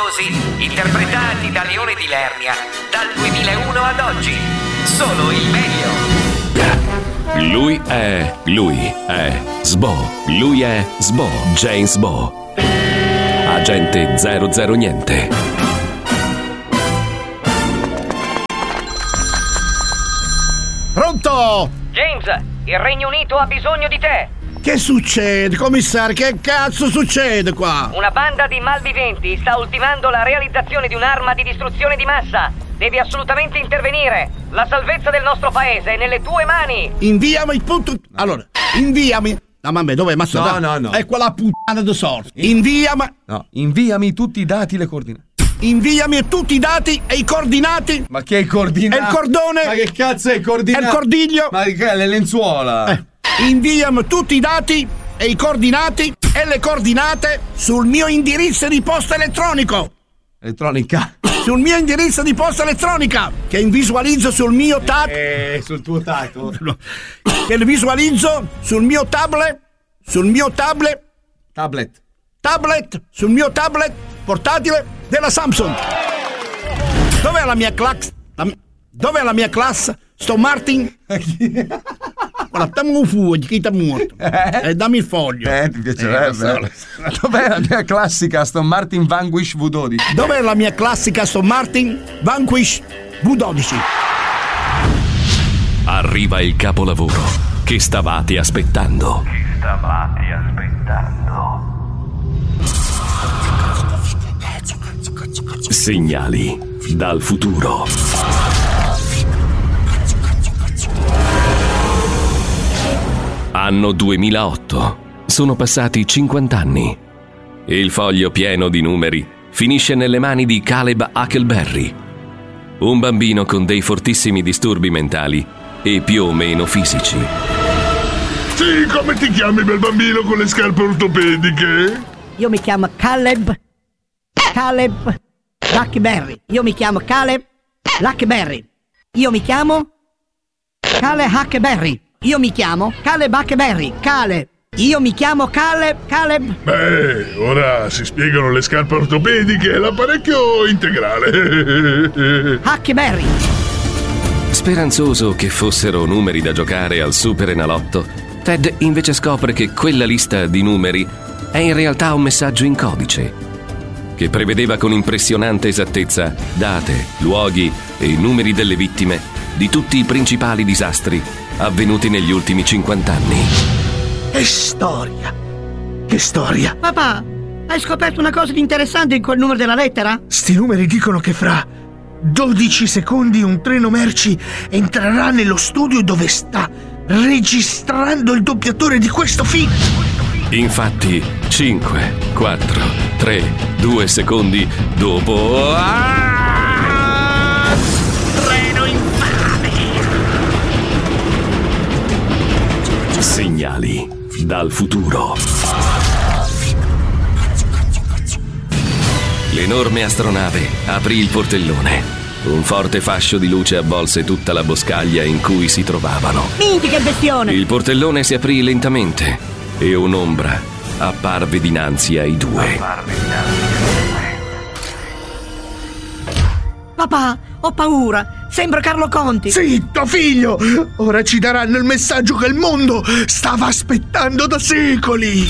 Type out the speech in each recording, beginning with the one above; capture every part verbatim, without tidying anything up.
famosi interpretati da Leone di Lernia dal duemilauno ad oggi. Solo il meglio. Lui è, lui è Sbo, lui è Sbo, James Bo. Agente zero zero niente. Pronto? James, il Regno Unito ha bisogno di te. Che succede, commissario? Che cazzo succede qua? Una banda di malviventi sta ultimando la realizzazione di un'arma di distruzione di massa. Devi assolutamente intervenire. La salvezza del nostro paese è nelle tue mani. Inviami il punto. Allora, inviami. No, vabbè, dov'è? Ma No, no, no. È quella puttana di sorte. Inviami. No, inviami tutti i dati e le coordinate. Inviami tutti i dati e i coordinati. Ma che è il coordinato? È il cordone. Ma che cazzo è il coordinato? È il cordiglio. Ma che è le lenzuola? Eh. Inviami tutti i dati e i coordinati e le coordinate sul mio indirizzo di posta elettronico. Elettronica. Sul mio indirizzo di posta elettronica che visualizzo sul mio tab. Eh, sul tuo tato. Che visualizzo sul mio tablet. Sul mio tablet. Tablet. Tablet. Sul mio tablet portatile della Samsung. Dov'è la mia classe? Dov'è la mia classe? Sto Martin. Guarda, dammi un foglio, chi ti è morto? Eh, dammi il foglio. Eh, ti piacerebbe. Eh, Dov'è la mia classica Aston Martin Vanquish V dodici? Dov'è la mia classica Aston Martin Vanquish V dodici? Arriva il capolavoro che stavate aspettando. Che stavate aspettando. Segnali dal futuro. Anno duemilaotto. Sono passati cinquanta anni. Il foglio pieno di numeri finisce nelle mani di Caleb Huckleberry, un bambino con dei fortissimi disturbi mentali e più o meno fisici. Sì, come ti chiami, bel bambino con le scarpe ortopediche? Io mi chiamo Caleb Caleb Huckleberry. Io mi chiamo Caleb Huckleberry. Io mi chiamo Caleb Huckleberry. Io mi chiamo Caleb Huckleberry. Caleb. Io mi chiamo Caleb Caleb. Beh, ora si spiegano le scarpe ortopediche e l'apparecchio integrale. Huckleberry. Speranzoso che fossero numeri da giocare al Super Enalotto, Ted invece scopre che quella lista di numeri è in realtà un messaggio in codice che prevedeva con impressionante esattezza date, luoghi e numeri delle vittime di tutti i principali disastri avvenuti negli ultimi cinquanta anni. Che storia! Che storia! Papà, hai scoperto una cosa di interessante in quel numero della lettera? Sti numeri dicono che fra dodici secondi un treno merci entrerà nello studio dove sta registrando il doppiatore di questo film. Infatti, cinque, quattro, tre, due secondi dopo... Ah! Treno infame! Segnali dal futuro. L'enorme astronave aprì il portellone. Un forte fascio di luce avvolse tutta la boscaglia in cui si trovavano. Minchia, che bestione! Il portellone si aprì lentamente e un'ombra apparve dinanzi ai due. Papà, ho paura. Sembra Carlo Conti. Zitto, figlio! Ora ci daranno il messaggio che il mondo stava aspettando da secoli.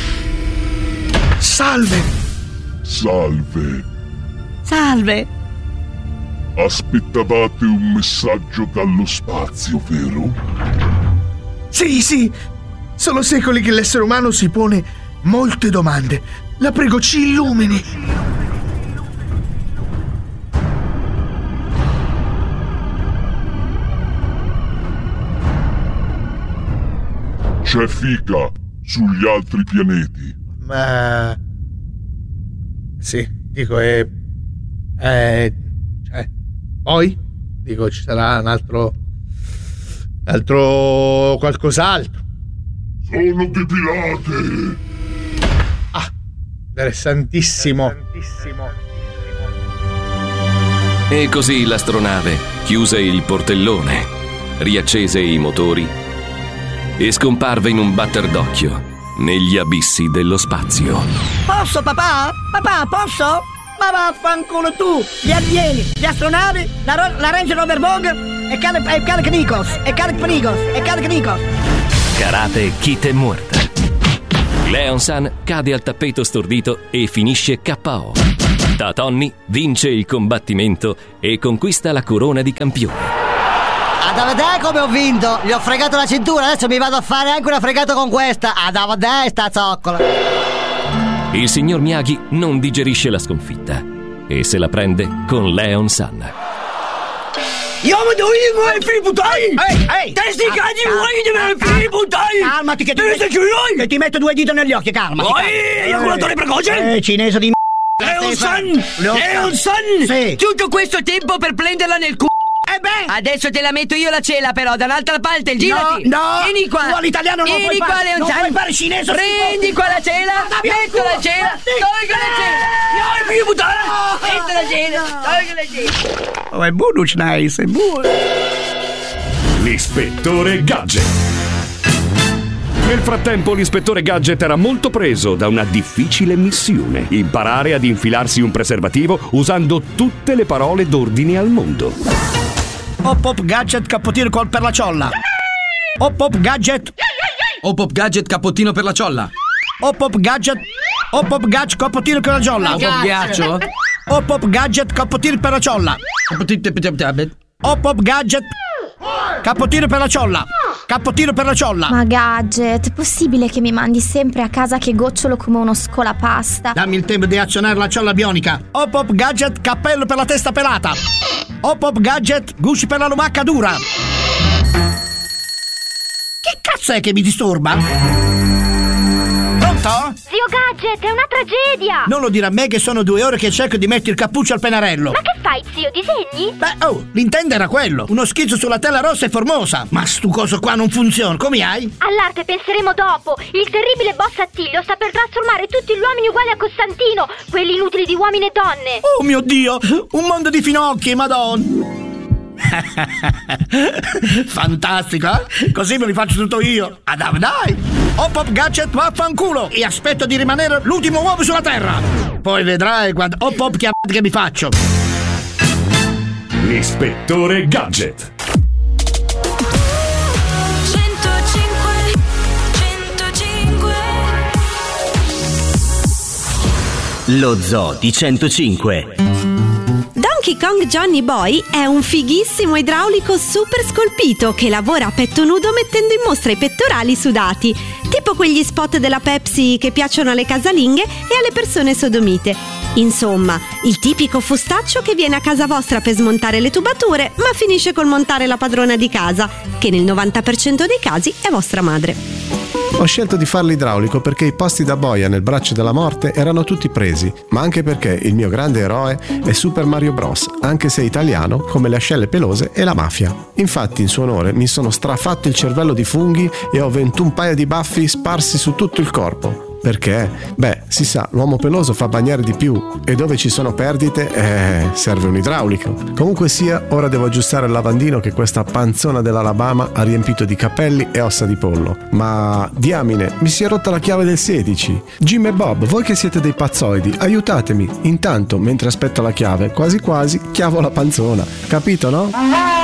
Salve. Salve. Salve. Aspettavate un messaggio dallo spazio, vero? Sì, sì. Sono secoli che l'essere umano si pone molte domande. La prego, ci illumini. C'è fica sugli altri pianeti. Ma... sì, dico, è... è... cioè... poi? Dico, ci sarà un altro... un altro... qualcos'altro. Sono depilate. Ah, interessantissimo. Interessantissimo. E così l'astronave chiuse il portellone, riaccese i motori e scomparve in un batter d'occhio negli abissi dello spazio. Posso, papà? Papà, posso? Ma vaffanculo tu! Gli alieni, gli astronavi, la, ro- la Range Rover Vogue e Caleb e Caleb Nikos e Caleb Nikos e Caleb Nikos. Karate Kid e Muerta. Leon San cade al tappeto stordito e finisce K O. Da Tony vince il combattimento e conquista la corona di campione. Ad vedere come ho vinto, gli ho fregato la cintura, adesso mi vado a fare anche una fregata con questa. Ad vedere sta zoccola. Il signor Miyagi non digerisce la sconfitta e se la prende con Leon San. Io mi do io mai fributai! Ehi, ehi! Testi cagli vuoi di me fributai! Calmati che ti metto, che ti metto due dita negli occhi, calmati! Oi, ejaculatore precoce! Eh, cinese di m***! Leon San! Leon San! Sì! Tutto questo tempo per prenderla nel c***o! Eh beh! Adesso te la metto io la cela, però, dall'altra parte, girati! No, no! Vieni qua! Tu all'italiano non Vieni puoi qua, fare! Leon Non San! puoi fare cinese! Prendi qua la cela! Metto la cela! Tolgo la cela! No, più buttare! Metto la cela! Tolgo la cela! Oh, è buono, nice, è buono! L'ispettore Gadget. Nel frattempo l'ispettore Gadget era molto preso da una difficile missione: imparare ad infilarsi un preservativo usando tutte le parole d'ordine al mondo. Hop hop gadget cappotino col per la ciolla. Hop hop gadget. Hop hop gadget cappottino per la ciolla. Hop hop gadget. Hop hop gadget cappotino per la ciolla. Hop hop ghiaccio. Hop hop gadget cappotino per la ciolla. Hop hop gadget cappotino per la ciolla. Cappotino per la ciolla. Ma Gadget, è possibile che mi mandi sempre a casa che gocciolo come uno scolapasta? Dammi il tempo di azionare la ciolla bionica. Hop hop gadget cappello per la testa pelata. Hop hop gadget gusci per la lumacca dura. Che cazzo è che mi disturba? Pronto? Zio Gadget, è una tragedia! Non lo dire a me che sono due ore che cerco di mettere il cappuccio al pennarello. Ma che fai, zio? Disegni? Beh, oh, l'intento era quello. Uno schizzo sulla tela rossa e formosa. Ma stu coso qua non funziona, come hai? All'arte penseremo dopo. Il terribile boss Attilio sta per trasformare tutti gli uomini uguali a Costantino, quelli inutili di uomini e donne. Oh mio Dio, un mondo di finocchi, madonna. Fantastico, eh? Così me li faccio tutto io. Ah, dai, dai. Hop hop gadget vaffanculo. E aspetto di rimanere l'ultimo uomo sulla terra. Poi vedrai quando hop hop che, che mi faccio. L'ispettore Gadget. centocinque centocinque Lo zoo di centocinque. Donkey Kong Johnny Boy è un fighissimo idraulico super scolpito che lavora a petto nudo mettendo in mostra i pettorali sudati, tipo quegli spot della Pepsi che piacciono alle casalinghe e alle persone sodomite. Insomma, il tipico fustaccio che viene a casa vostra per smontare le tubature, ma finisce col montare la padrona di casa, che nel novanta per cento dei casi è vostra madre. Ho scelto di farlo idraulico perché i posti da boia nel braccio della morte erano tutti presi, ma anche perché il mio grande eroe è Super Mario Bros, anche se italiano come le ascelle pelose e la mafia. Infatti in suo onore mi sono strafatto il cervello di funghi e ho ventuno paia di baffi sparsi su tutto il corpo. Perché? Beh, si sa, l'uomo peloso fa bagnare di più e dove ci sono perdite, eh, serve un idraulico. Comunque sia, ora devo aggiustare il lavandino che questa panzona dell'Alabama ha riempito di capelli e ossa di pollo. Ma, diamine, mi si è rotta la chiave del sedici. Jim e Bob, voi che siete dei pazzoidi, aiutatemi. Intanto, mentre aspetto la chiave, quasi quasi chiavo la panzona. Capito, no?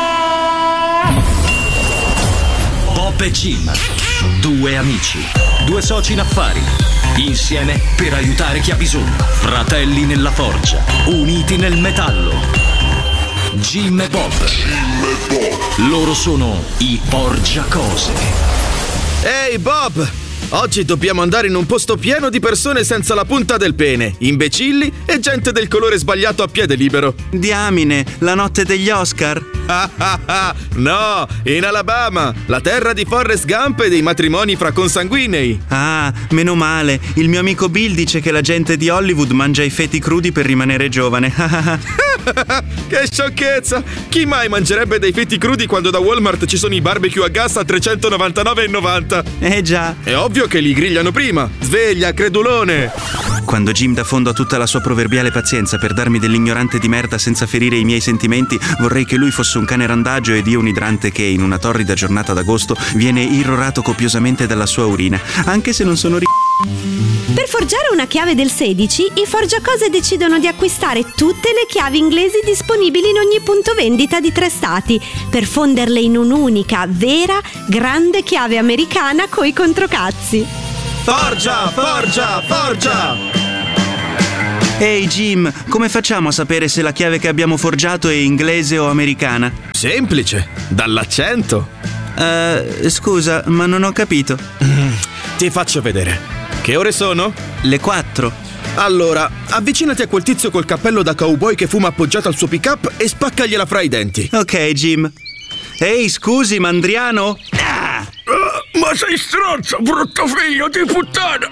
Bob e Jim, due amici, due soci in affari, insieme per aiutare chi ha bisogno, fratelli nella forgia, uniti nel metallo. Jim e Bob, loro sono i Forgiacose. Ehi Bob, oggi dobbiamo andare in un posto pieno di persone senza la punta del pene, imbecilli e gente del colore sbagliato a piede libero. Diamine, la notte degli Oscar? Ah ah ah, no, in Alabama, la terra di Forrest Gump e dei matrimoni fra consanguinei. Ah, meno male, il mio amico Bill dice che la gente di Hollywood mangia i feti crudi per rimanere giovane. Che sciocchezza! Chi mai mangerebbe dei feti crudi quando da Walmart ci sono i barbecue a gas a trecentonovantanove e novanta? Eh già. È ovvio che li grigliano prima. Sveglia, credulone! Quando Jim dà fondo a tutta la sua proverbiale pazienza per darmi dell'ignorante di merda senza ferire i miei sentimenti, vorrei che lui fosse un cane randagio ed io un idrante che, in una torrida giornata d'agosto, viene irrorato copiosamente dalla sua urina, anche se non sono ri... Per forgiare una chiave del sedici, i forgiacose decidono di acquistare tutte le chiavi inglesi disponibili in ogni punto vendita di tre stati, per fonderle in un'unica, vera, grande chiave americana coi controcazzi. Forgia, forgia, forgia! Ehi Jim, come facciamo a sapere se la chiave che abbiamo forgiato è inglese o americana? Semplice, dall'accento. Uh, scusa, ma non ho capito. Mm, ti faccio vedere. Che ore sono? Le quattro. Allora, avvicinati a quel tizio col cappello da cowboy che fuma appoggiato al suo pick-up e spaccagliela fra i denti. Ok, Jim. Ehi, scusi, Mandriano? Ah! Uh, ma sei stronzo, brutto figlio di puttana!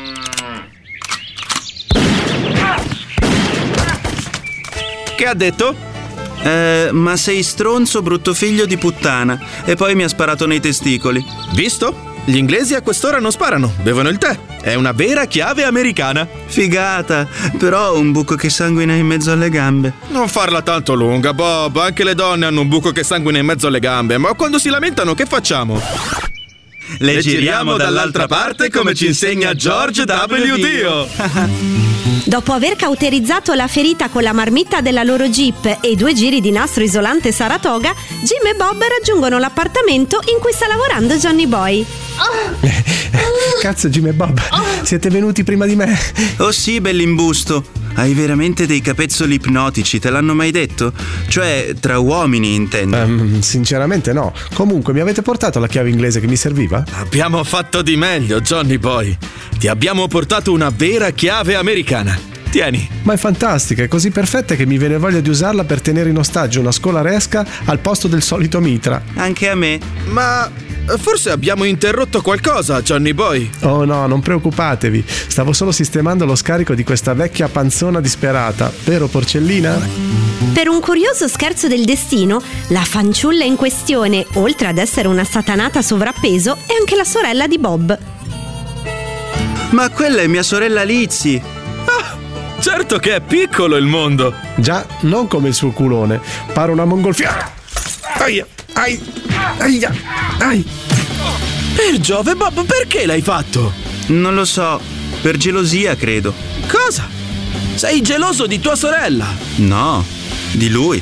Che ha detto? Eh, ma sei stronzo, brutto figlio di puttana. E poi mi ha sparato nei testicoli. Visto? Gli inglesi a quest'ora non sparano, bevono il tè. È una vera chiave americana. Figata, però ho un buco che sanguina in mezzo alle gambe. Non farla tanto lunga, Bob. Anche le donne hanno un buco che sanguina in mezzo alle gambe. Ma quando si lamentano, che facciamo? Le, Le giriamo dall'altra parte come ci insegna George W. Dio. Dopo aver cauterizzato la ferita con la marmitta della loro Jeep e due giri di nastro isolante Saratoga, Jim e Bob raggiungono l'appartamento in cui sta lavorando Johnny Boy. Cazzo, Jim e Bob, siete venuti prima di me. Oh sì, bell'imbusto. Hai veramente dei capezzoli ipnotici, te l'hanno mai detto? Cioè, tra uomini, intendo. Um, sinceramente no. Comunque, mi avete portato la chiave inglese che mi serviva? Abbiamo fatto di meglio, Johnny Boy. Ti abbiamo portato una vera chiave americana. Tieni. Ma è fantastica, è così perfetta che mi viene voglia di usarla per tenere in ostaggio una scolaresca al posto del solito mitra. Anche a me. Ma forse abbiamo interrotto qualcosa, Johnny Boy. Oh no, non preoccupatevi. Stavo solo sistemando lo scarico di questa vecchia panzona disperata. Vero, porcellina? Per un curioso scherzo del destino, la fanciulla in questione, oltre ad essere una satanata sovrappeso, è anche la sorella di Bob. Ma quella è mia sorella Lizzie. Ah, certo che è piccolo il mondo. Già, non come il suo culone. Pare una mongolfiera. Aia, ai, aia, ai. Per Giove, Bob, perché l'hai fatto? Non lo so, per gelosia credo. Cosa? Sei geloso di tua sorella? No, di lui.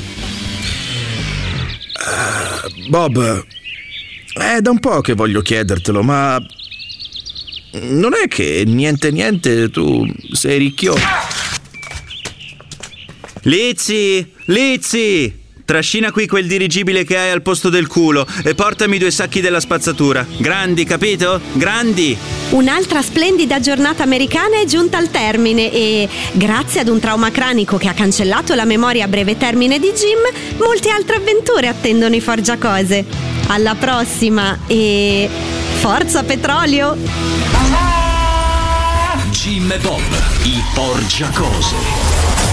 Uh, Bob, è da un po' che voglio chiedertelo, ma non è che niente niente tu sei ricchio. Lizzie, Lizzie, trascina qui quel dirigibile che hai al posto del culo e portami due sacchi della spazzatura. Grandi, capito? Grandi! Un'altra splendida giornata americana è giunta al termine e, grazie ad un trauma cranico che ha cancellato la memoria a breve termine di Jim, molte altre avventure attendono i forgiacose. Alla prossima e forza petrolio! Jim e Bob, i forgiacose.